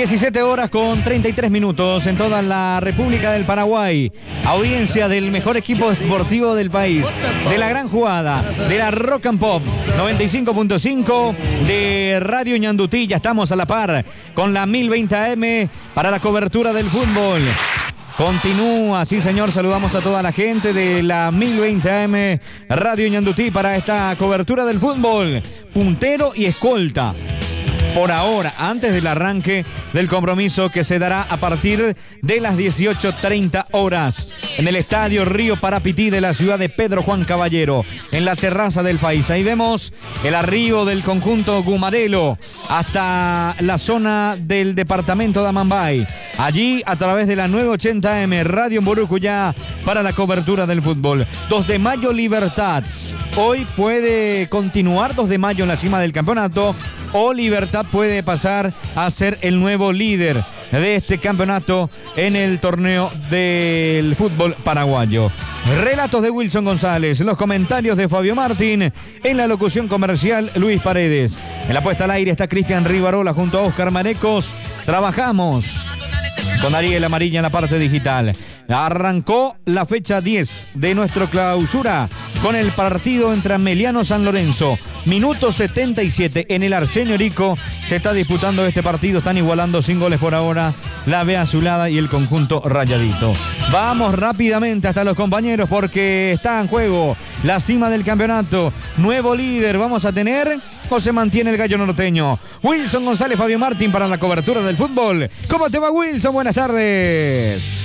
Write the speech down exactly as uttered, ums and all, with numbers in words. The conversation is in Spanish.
diecisiete horas con treinta y tres minutos en toda la República del Paraguay. Audiencia del mejor equipo deportivo del país, de la gran jugada, de la Rock and Pop noventa y cinco punto cinco, de Radio Ñandutí. Ya estamos a la par con la mil veinte A M para la cobertura del fútbol. Continúa, sí señor, saludamos a toda la gente de la mil veinte A M Radio Ñandutí para esta cobertura del fútbol. Puntero y escolta. Por ahora, antes del arranque del compromiso que se dará a partir de las dieciocho treinta horas en el Estadio Río Parapití de la ciudad de Pedro Juan Caballero, en la terraza del país. Ahí vemos el arribo del conjunto Gumarelo hasta la zona del departamento de Amambay. Allí, a través de la nueve ochenta M Radio Mburucuyá para la cobertura del fútbol. dos de mayo, Libertad. Hoy puede continuar dos de mayo en la cima del campeonato, o Libertad puede pasar a ser el nuevo líder de este campeonato en el torneo del fútbol paraguayo. Relatos de Wilson González, los comentarios de Fabio Martín, en la locución comercial Luis Paredes. En la puesta al aire está Cristian Rivarola junto a Oscar Marecos. Trabajamos con Ariel Amarilla en la parte digital. Arrancó la fecha diez de nuestra clausura con el partido entre Ameliano San Lorenzo. Minuto setenta y siete en el Arsenio Rico. Se está disputando este partido. Están igualando sin goles por ahora la B Azulada y el conjunto Rayadito. Vamos rápidamente hasta los compañeros porque está en juego la cima del campeonato. Nuevo líder vamos a tener o se mantiene el gallo norteño. Wilson González, Fabio Martín para la cobertura del fútbol. ¿Cómo te va, Wilson? Buenas tardes.